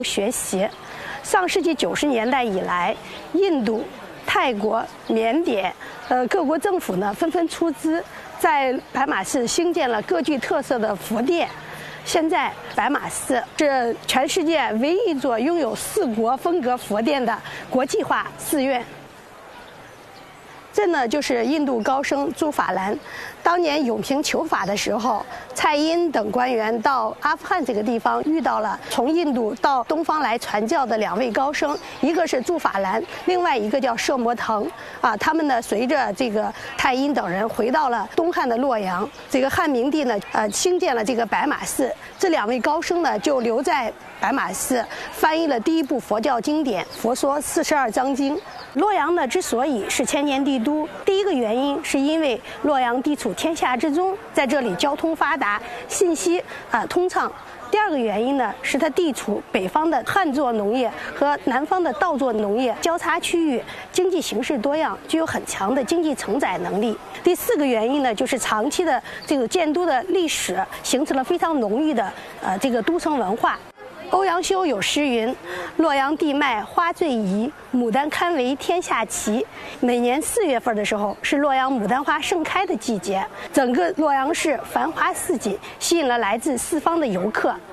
学习。上世纪90年代以来，印度、泰国、缅甸，各国政府呢纷纷出资，在白马寺兴建了各具特色的佛殿。现在，白马寺是全世界唯一一座拥有4国风格佛殿的国际化寺院。这呢就是印度高僧朱法兰，当年永平求法的时候，蔡因等官员到阿富汗这个地方遇到了从印度到东方来传教的2位高僧，一个是朱法兰，另外一个叫摄摩腾啊。他们呢随着这个蔡因等人回到了东汉的洛阳，这个汉明帝呢兴建了这个白马寺。这2位高僧呢就留在白马寺，翻译了第一部佛教经典《佛说42章经》。洛阳呢之所以是千年帝都，第一个原因是因为洛阳地处天下之中，在这里交通发达，信息通畅。第二个原因呢，是它地处北方的旱作农业和南方的稻作农业交叉区域，经济形势多样，具有很强的经济承载能力。第4个原因呢，就是长期的这个建都的历史，形成了非常浓郁的这个都城文化。欧阳修有诗云：“洛阳地脉花最宜，牡丹堪为天下奇。”每年4月份的时候，是洛阳牡丹花盛开的季节，整个洛阳市繁华似锦，吸引了来自4方的游客。